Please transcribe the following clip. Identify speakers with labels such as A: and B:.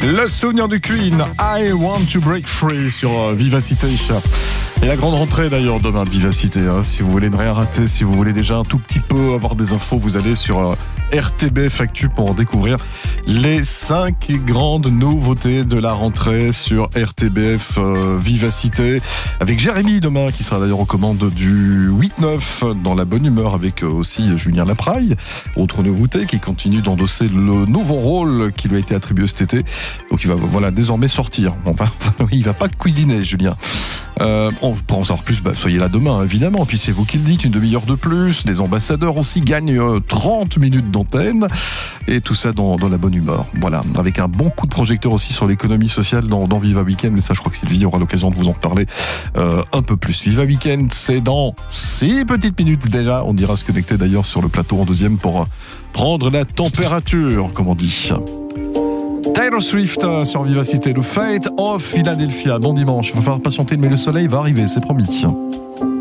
A: Le souvenir du Queen, I Want to Break Free sur Vivacité. Et la grande rentrée d'ailleurs demain de Vivacité. Si vous voulez ne rien rater, si vous voulez déjà un tout petit peu avoir des infos, vous allez sur RTBF Actu pour en découvrir les 5 grandes nouveautés de la rentrée sur RTBF Vivacité. Avec Jérémy demain qui sera d'ailleurs aux commandes du 8-9 dans la bonne humeur avec aussi Julien Lapraille. Autre nouveauté qui continue d'endosser le nouveau rôle qui lui a été attribué cet été. Donc il va désormais sortir. Il va pas cuisiner Julien. Pour en savoir plus, soyez là demain évidemment. Puis c'est vous qui le dites, une demi-heure de plus. Les ambassadeurs aussi gagnent 30 minutes d'antenne. Et tout ça dans la bonne humeur. Voilà, avec un bon coup de projecteur aussi sur l'économie sociale dans Viva Weekend. Mais ça, je crois que Sylvie aura l'occasion de vous en parler un peu plus. Viva Weekend, c'est dans 6 petites minutes déjà. On ira se connecter d'ailleurs sur le plateau en deuxième pour prendre la température, comme on dit. Taylor Swift sur Vivacité, le Fate of Philadelphia. Bon dimanche, il va falloir patienter, mais le soleil va arriver, c'est promis.